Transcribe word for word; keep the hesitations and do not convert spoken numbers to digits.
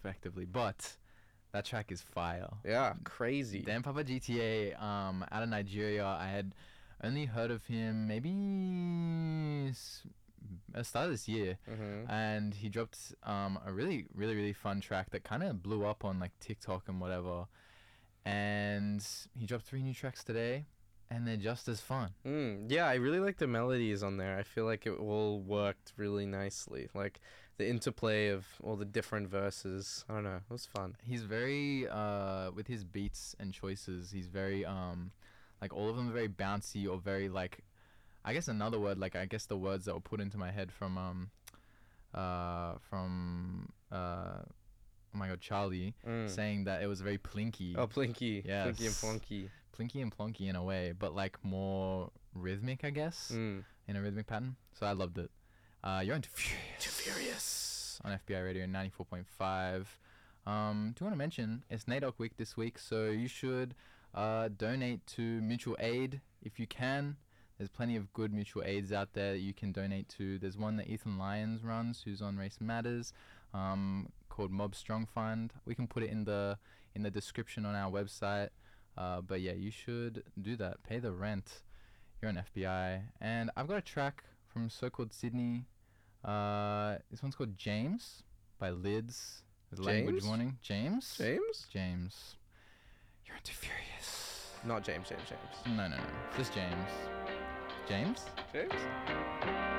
effectively, but that track is fire. Yeah, crazy. Dan Papa G T A, um, out of Nigeria. I had only heard of him maybe s- at the start of this year, Mm-hmm. and he dropped um a really, really, really fun track that kind of blew up on like TikTok and whatever. And he dropped three new tracks today, and they're just as fun. Mm, yeah, I really like the melodies on there. I feel like it all worked really nicely. Like the interplay of all the different verses. I don't know. It was fun. He's very uh with his beats and choices. He's very um like all of them are very bouncy or very like, I guess another word, like I guess the words that were put into my head from um uh from uh oh my god, Charlie, Mm. saying that it was very plinky. Oh, Plinky. Yes. Plinky and Plonky. Plinky and plonky in a way, but like more rhythmic, I guess, Mm. in a rhythmic pattern. So I loved it. Uh, you're into Furious. Too Furious. On F B I Radio ninety-four point five. Um, do you want to mention it's NAIDOC week this week, so you should uh, donate to mutual aid if you can. There's plenty of good mutual aids out there that you can donate to. There's one that Ethan Lyons runs, who's on Race Matters, um, called Mob Strong Fund. We can put it in the in the description on our website. Uh, but yeah, you should do that. Pay the rent. You're on F B I, and I've got a track from So Called Sydney. Uh, this one's called James by Lids. There's a language James? warning. James. James? James. You're into Furious. Not James, James, James. No, no, no. Just James. James? James?